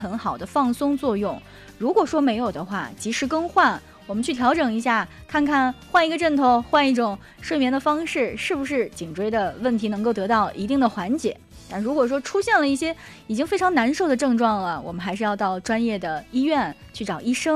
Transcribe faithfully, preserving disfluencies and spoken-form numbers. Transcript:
很好的放松作用。如果说没有的话，及时更换，我们去调整一下，看看换一个枕头，换一种睡眠的方式，是不是颈椎的问题能够得到一定的缓解。但如果说出现了一些已经非常难受的症状了，我们还是要到专业的医院去找医生。